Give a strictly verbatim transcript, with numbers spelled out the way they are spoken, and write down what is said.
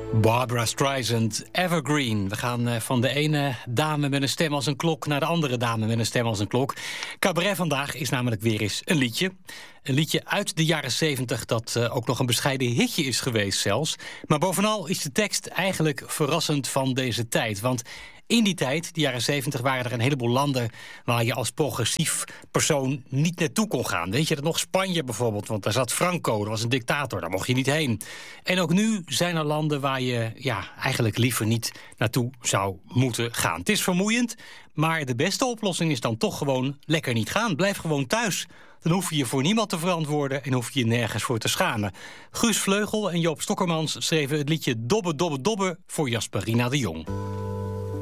Barbra Streisand, Evergreen. We gaan van de ene dame met een stem als een klok naar de andere dame met een stem als een klok. Cabaret vandaag is namelijk weer eens een liedje. Een liedje uit de jaren zeventig dat uh, ook nog een bescheiden hitje is geweest zelfs. Maar bovenal is de tekst eigenlijk verrassend van deze tijd. Want in die tijd, de jaren zeventig, waren er een heleboel landen waar je als progressief persoon niet naartoe kon gaan. Weet je dat nog? Spanje bijvoorbeeld, want daar zat Franco, dat was een dictator, daar mocht je niet heen. En ook nu zijn er landen waar je ja, eigenlijk liever niet naartoe zou moeten gaan. Het is vermoeiend, maar de beste oplossing is dan toch gewoon lekker niet gaan. Blijf gewoon thuis. Dan hoef je je voor niemand te verantwoorden en hoef je je nergens voor te schamen. Guus Vleugel en Joop Stokkermans schreven het liedje Dobbe, Dobbe, Dobbe voor Jasperina de Jong.